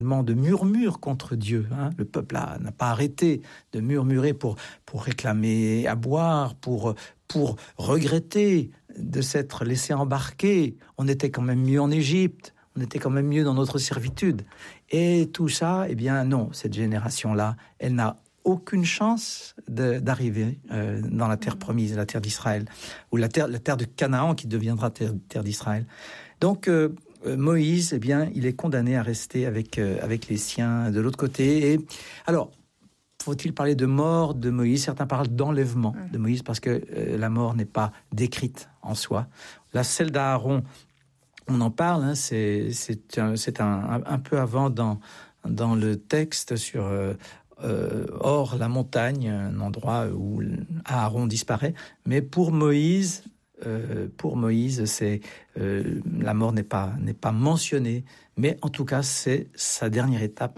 de murmures contre Dieu. Le peuple n'a pas arrêté de murmurer pour réclamer à boire, pour regretter de s'être laissé embarquer. On était quand même mieux en Égypte, on était quand même mieux dans notre servitude. Et tout ça, eh bien non, cette génération-là, elle n'a aucune chance d'arriver dans la terre promise, la terre d'Israël, ou la terre de Canaan qui deviendra terre d'Israël. Donc Moïse, eh bien, il est condamné à rester avec les siens de l'autre côté. Et alors, faut-il parler de mort de Moïse ? Certains parlent d'enlèvement de Moïse parce que la mort n'est pas décrite en soi. Là, celle d'Aaron, on en parle. C'est un peu avant dans le texte sur Hor, la montagne, un endroit où Aaron disparaît. Mais pour Moïse, c'est la mort n'est pas mentionnée, mais en tout cas c'est sa dernière étape.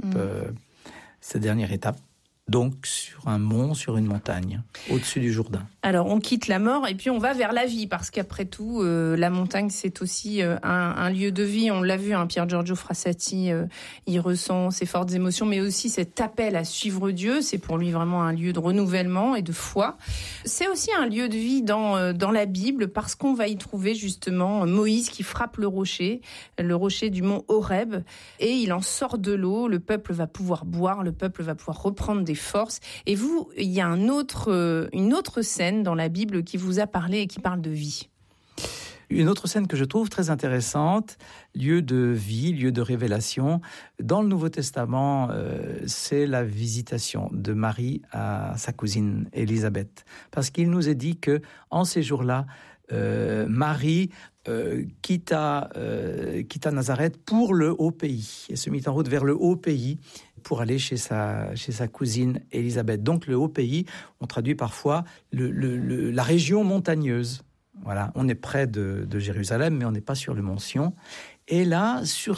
Donc sur un mont, sur une montagne, au-dessus du Jourdain. Alors on quitte la mort et puis on va vers la vie, parce qu'après tout, la montagne c'est aussi un lieu de vie. On l'a vu, Pier Giorgio Frassati, il ressent ces fortes émotions, mais aussi cet appel à suivre Dieu. C'est pour lui vraiment un lieu de renouvellement et de foi. C'est aussi un lieu de vie dans la Bible, parce qu'on va y trouver justement Moïse qui frappe le rocher du mont Horeb, et il en sort de l'eau. Le peuple va pouvoir boire, le peuple va pouvoir reprendre des forces. Et vous, il y a une autre scène dans la Bible qui vous a parlé et qui parle de vie. Une autre scène que je trouve très intéressante, lieu de vie, lieu de révélation. Dans le Nouveau Testament, c'est la visitation de Marie à sa cousine Élisabeth. Parce qu'il nous est dit que en ces jours-là, Marie quitta Nazareth pour le haut pays et se mit en route vers le haut pays pour aller chez sa cousine Élisabeth. Donc le haut pays, on traduit parfois la région montagneuse. Voilà, on est près de Jérusalem, mais on n'est pas sur le mont Sion. Et là,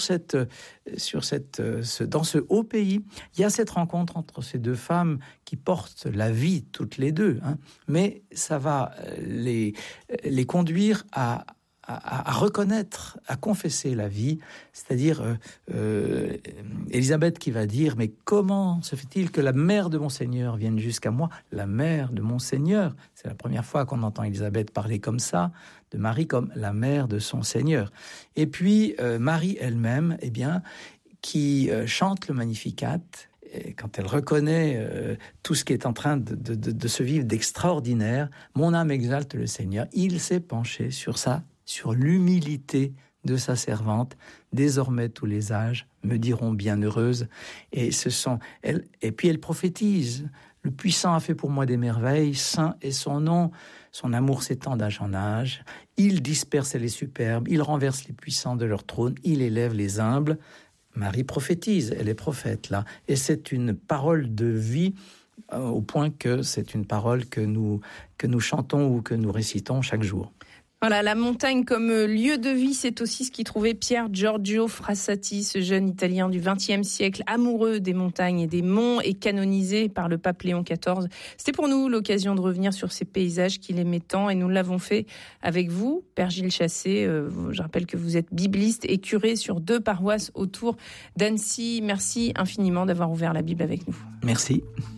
dans ce haut pays, il y a cette rencontre entre ces deux femmes qui portent la vie toutes les deux, mais ça va les conduire à reconnaître, à confesser la vie, c'est-à-dire Élisabeth qui va dire « Mais comment se fait-il que la mère de mon Seigneur vienne jusqu'à moi ?» La mère de mon Seigneur, c'est la première fois qu'on entend Élisabeth parler comme ça, de Marie comme la mère de son Seigneur. Et puis Marie elle-même, eh bien, qui chante le Magnificat, quand elle reconnaît tout ce qui est en train de se vivre d'extraordinaire, « Mon âme exalte le Seigneur », il s'est penché sur l'humilité de sa servante. Désormais, tous les âges me diront bienheureuse. Et puis elle prophétise. Le puissant a fait pour moi des merveilles, saint est son nom. Son amour s'étend d'âge en âge. Il disperse les superbes, il renverse les puissants de leur trône, il élève les humbles. Marie prophétise, elle est prophète là. Et c'est une parole de vie, au point que c'est une parole que nous chantons ou que nous récitons chaque jour. Voilà, la montagne comme lieu de vie, c'est aussi ce qu'y trouvait Pier Giorgio Frassati, ce jeune Italien du XXe siècle, amoureux des montagnes et des monts et canonisé par le pape Léon XIV. C'était pour nous l'occasion de revenir sur ces paysages qu'il aimait tant, et nous l'avons fait avec vous, Père Gilles Chassé. Je rappelle que vous êtes bibliste et curé sur 2 paroisses autour d'Annecy. Merci infiniment d'avoir ouvert la Bible avec nous. Merci.